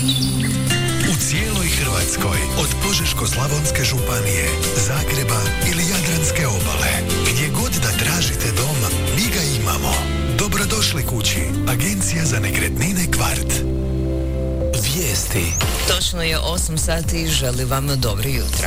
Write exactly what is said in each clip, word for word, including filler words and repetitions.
U cijeloj Hrvatskoj, od Požeško-slavonske županije, Zagreba ili Jadranske obale, gdje god da tražite dom, mi ga imamo. Dobrodošli kući, Agencija za nekretnine Kvart. Vijesti. Točno je osam sati i želim vam dobro jutro.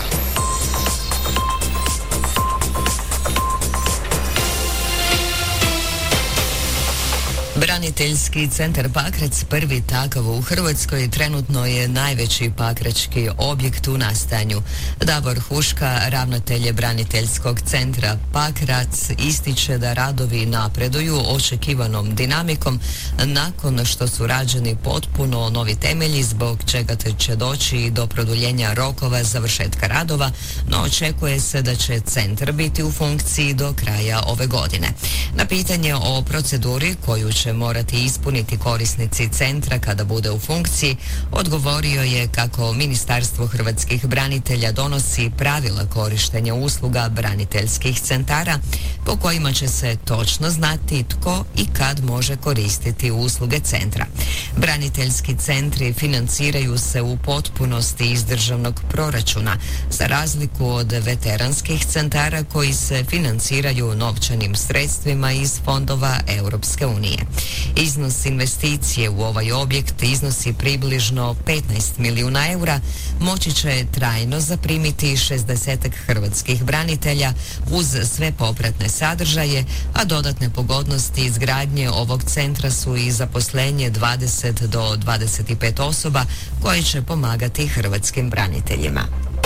Braniteljski centar Pakrac, prvi takav u Hrvatskoj, trenutno je najveći pakrački objekt u nastanju. Davor Huška, ravnatelj braniteljskog centra Pakrac, ističe da radovi napreduju očekivanom dinamikom nakon što su rađeni potpuno novi temelji, zbog čega će doći do produljenja rokova završetka radova, no očekuje se da će centar biti u funkciji do kraja ove godine. Na pitanje o proceduri koju će morati ispuniti korisnici centra kada bude u funkciji, odgovorio je kako Ministarstvo hrvatskih branitelja donosi pravila korištenja usluga braniteljskih centara po kojima će se točno znati tko i kad može koristiti usluge centra. Braniteljski centri financiraju se u potpunosti iz državnog proračuna, za razliku od veteranskih centara koji se financiraju novčanim sredstvima iz fondova Europske unije. Iznos investicije u ovaj objekt iznosi približno petnaest milijuna eura, moći će trajno zaprimiti šezdesetak hrvatskih branitelja uz sve popratne sadržaje, a dodatne pogodnosti izgradnje ovog centra su i zaposlenje dvadeset do dvadeset pet osoba koje će pomagati hrvatskim braniteljima.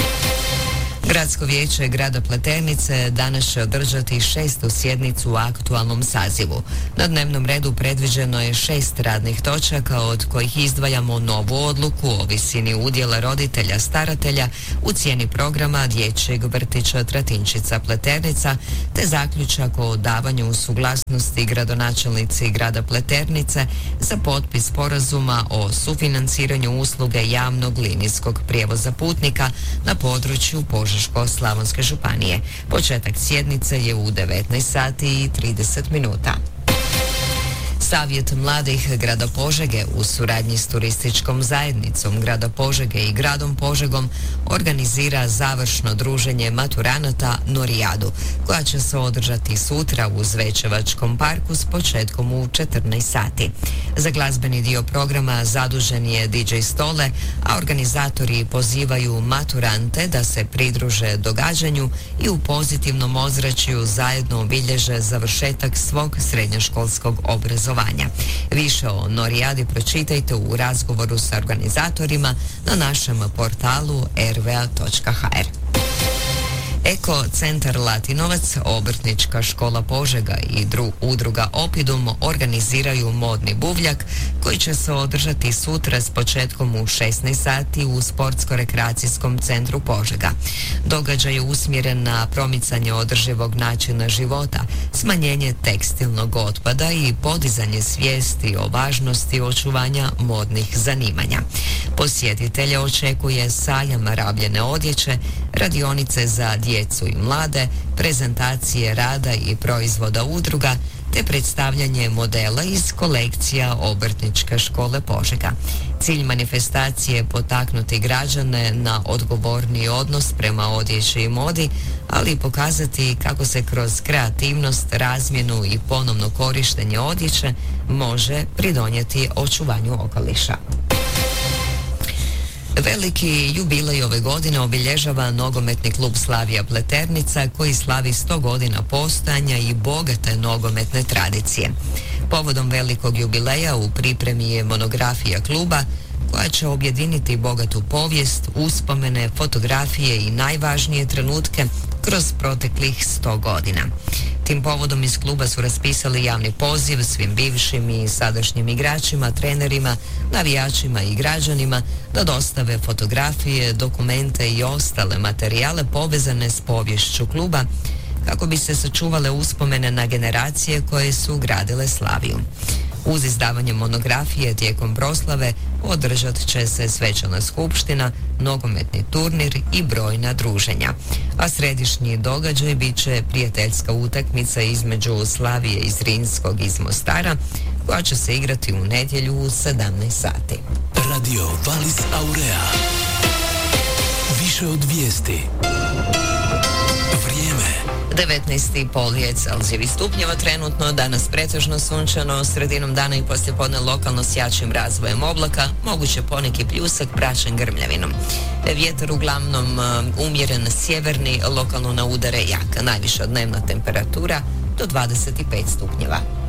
Gradsko vijeće grada Pleternice danas će održati šestu sjednicu u aktualnom sazivu. Na dnevnom redu predviđeno je šest radnih točaka, od kojih izdvajamo novu odluku o visini udjela roditelja staratelja u cijeni programa dječjeg vrtića Tratinčica Pleternica, te zaključak o davanju suglasnosti gradonačelnici grada Pleternice za potpis sporazuma o sufinanciranju usluge javnog linijskog prijevoza putnika na području Požeško-slavonske županije. Početak sjednice je u devetnaest sati i trideset minuta. Savjet mladih grada Požege u suradnji s turističkom zajednicom grada Požege i gradom Požegom organizira završno druženje maturanata Norijadu, koja će se održati sutra u Zvečevačkom parku s početkom u četrnaest sati. Za glazbeni dio programa zadužen je D J Stole, a organizatori pozivaju maturante da se pridruže događanju i u pozitivnom ozračju zajedno obilježe završetak svog srednjoškolskog obrazovanja. Više o Norijadi pročitajte u razgovoru sa organizatorima na našem portalu r v a točka h r. Eko centar Latinovac, Obrtnička škola Požega i dru, udruga Opidum organiziraju modni buvljak koji će se održati sutra s početkom u šesnaest sati u Sportsko-rekreacijskom centru Požega. Događaj je usmjeren na promicanje održivog načina života, smanjenje tekstilnog otpada i podizanje svijesti o važnosti očuvanja modnih zanimanja. Posjetitelje očekuje sajam rabljene odjeće, radionice za djecu i mlade, prezentacije rada i proizvoda udruga, te predstavljanje modela iz kolekcija Obrtničke škole Požega. Cilj manifestacije je potaknuti građane na odgovorni odnos prema odjeći i modi, ali i pokazati kako se kroz kreativnost, razmjenu i ponovno korištenje odjeće može pridonijeti očuvanju okoliša. Veliki jubilej ove godine obilježava nogometni klub Slavija Pleternica, koji slavi sto godina postojanja i bogate nogometne tradicije. Povodom velikog jubileja u pripremi je monografija kluba koja će objediniti bogatu povijest, uspomene, fotografije i najvažnije trenutke kroz proteklih sto godina. Tim povodom iz kluba su raspisali javni poziv svim bivšim i sadašnjim igračima, trenerima, navijačima i građanima da dostave fotografije, dokumente i ostale materijale povezane s poviješću kluba, kako bi se sačuvale uspomene na generacije koje su gradile Slaviju. Uz izdavanje monografije tijekom proslave održat će se svečana skupština, nogometni turnir i brojna druženja. A središnji događaj bit će prijateljska utakmica između Slavije iz Zrinskog iz Mostara, koja će se igrati u nedjelju u sedamnaest sati. Radio Valis Aurea. Više od vijesti. Vrijeme. devetnaest i pol je Celzijevih stupnjeva trenutno, danas pretežno sunčano, sredinom dana i poslijepodne lokalno s jačim razvojem oblaka, moguće poneki pljusak prašen grmljavinom. Vjetar uglavnom umjeren sjeverni, lokalno na udare jak, najviša dnevna temperatura do dvadeset pet stupnjeva.